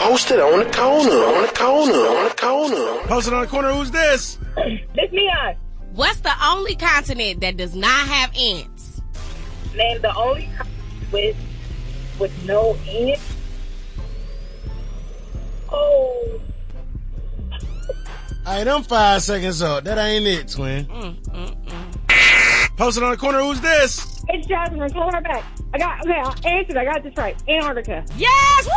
Posted on the corner. Posted on the corner, who's this? This Neon. What's the only continent that does not have ants? Name the only continent with no ants. Oh. All right, them 5 seconds up. That ain't it, twin. Posted on the corner, who's this? It's Jasmine. Call her back. I answered. I got this right. Antarctica. Yes! Woo!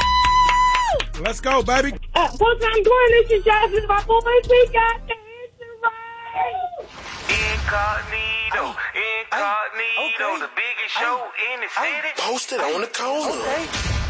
Let's go, baby. Posted on the corner, this is Jasmine. My boys, we got the answer right. Incognito, the biggest show in the city. Posted on the corner. Okay.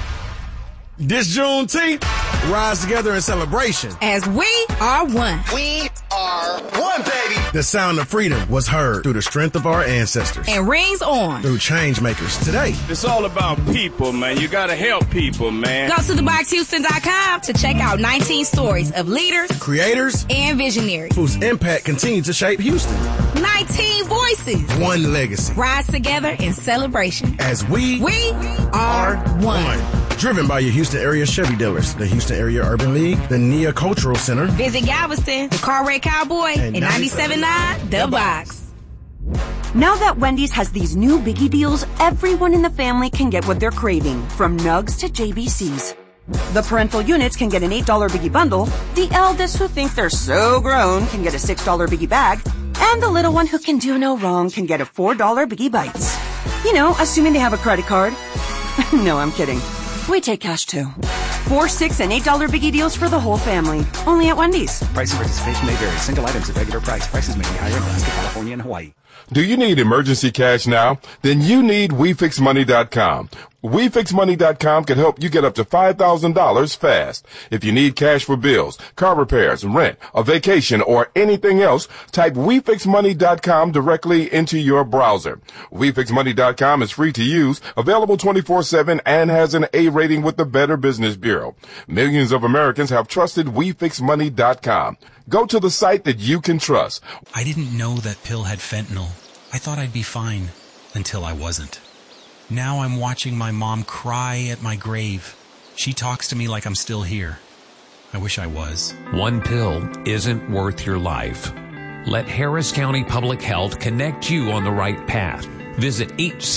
This Juneteenth, rise together in celebration. As we are one. We are one, baby. The sound of freedom was heard through the strength of our ancestors. And rings on. Through change makers today. It's all about people, man. You gotta help people, man. Go to theboxhouston.com to check out 19 stories of leaders, creators, and visionaries whose impact continues to shape Houston. 19 voices. One legacy. Rise together in celebration. As we are one. Driven by your Houston area Chevy dealers, the Houston Area Urban League, the NEA Cultural Center. Visit Galveston, the Car Wreck Cowboy, and 97.9 The Box. Now that Wendy's has these new biggie deals, everyone in the family can get what they're craving, from nugs to JBCs. The parental units can get an $8 biggie bundle, the eldest who think they're so grown can get a $6 biggie bag, and the little one who can do no wrong can get a $4 biggie bites. You know, assuming they have a credit card. No, I'm kidding. We take cash too. $4, $6, and $8 biggie deals for the whole family. Only at Wendy's. Price and participation may vary. Single items at regular price. Prices may be higher in Alaska, California, and Hawaii. Do you need emergency cash now? Then you need WeFixMoney.com. WeFixMoney.com can help you get up to $5,000 fast. If you need cash for bills, car repairs, rent, a vacation, or anything else, type WeFixMoney.com directly into your browser. WeFixMoney.com is free to use, available 24/7, and has an A rating with the Better Business Bureau. Millions of Americans have trusted WeFixMoney.com. Go to the site that you can trust. I didn't know that pill had fentanyl. I thought I'd be fine until I wasn't. Now I'm watching my mom cry at my grave. She talks to me like I'm still here. I wish I was. One pill isn't worth your life. Let Harris County Public Health connect you on the right path. Visit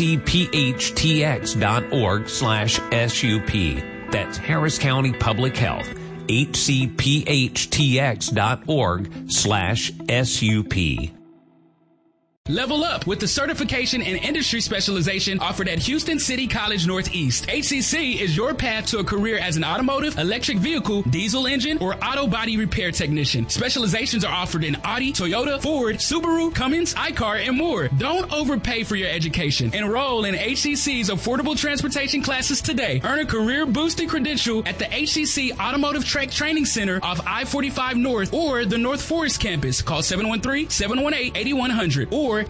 hcphtx.org/SUP. That's Harris County Public Health. hcphtx.org/SUP. Level up with the certification and industry specialization offered at Houston City College Northeast. HCC is your path to a career as an automotive, electric vehicle, diesel engine, or auto body repair technician. Specializations are offered in Audi, Toyota, Ford, Subaru, Cummins, iCar, and more. Don't overpay for your education. Enroll in HCC's affordable transportation classes today. Earn a career-boosting credential at the HCC Automotive Track Training Center off I-45 North or the North Forest campus. Call 713-718-8100 or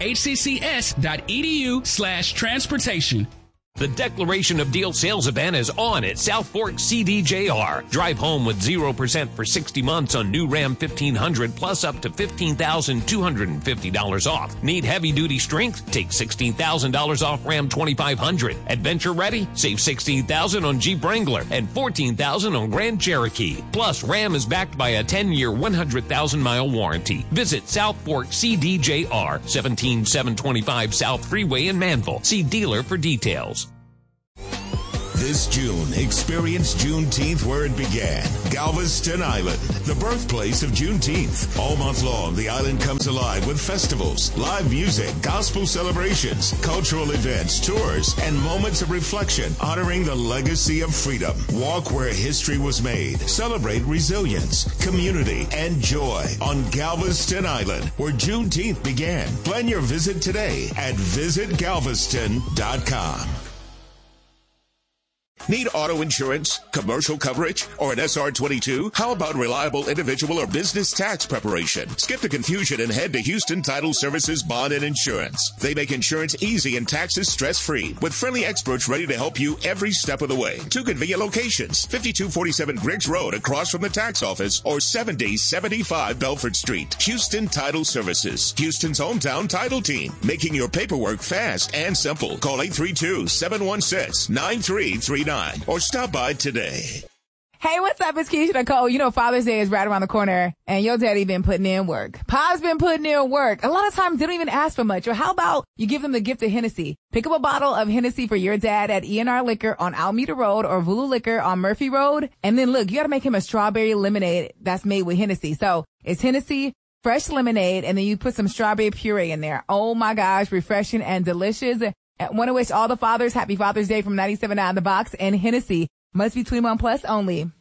hccs.edu/transportation. The Declaration of Deal sales event is on at South Fork CDJR. Drive home with 0% for 60 months on new Ram 1500 plus up to $15,250 off. Need heavy-duty strength? Take $16,000 off Ram 2500. Adventure ready? Save $16,000 on Jeep Wrangler and $14,000 on Grand Cherokee. Plus, Ram is backed by a 10-year, 100,000-mile warranty. Visit South Fork CDJR, 17725 South Freeway in Manville. See dealer for details. This June, experience Juneteenth where it began. Galveston Island, the birthplace of Juneteenth. All month long, the island comes alive with festivals, live music, gospel celebrations, cultural events, tours, and moments of reflection honoring the legacy of freedom. Walk where history was made. Celebrate resilience, community, and joy on Galveston Island, where Juneteenth began. Plan your visit today at visitgalveston.com. Need auto insurance, commercial coverage, or an SR22? How about reliable individual or business tax preparation? Skip the confusion and head to Houston Title Services Bond and Insurance. They make insurance easy and taxes stress-free with friendly experts ready to help you every step of the way. 2 convenient locations, 5247 Griggs Road across from the tax office or 7075 Belford Street. Houston Title Services, Houston's hometown title team, making your paperwork fast and simple. Call 832-716-9339. Or stop by today. Hey, what's up? It's Keisha Nicole. You know, Father's Day is right around the corner, and your daddy been putting in work. Pa's been putting in work. A lot of times they don't even ask for much. Or how about you give them the gift of Hennessy? Pick up a bottle of Hennessy for your dad at ENR Liquor on Alameda Road or Vulu Liquor on Murphy Road. And then look, you got to make him a strawberry lemonade that's made with Hennessy. So it's Hennessy, fresh lemonade, and then you put some strawberry puree in there. Oh my gosh, refreshing and delicious. I want to wish all the fathers happy Father's Day from 97.9 The Box and Hennessy. Must be 21 plus only.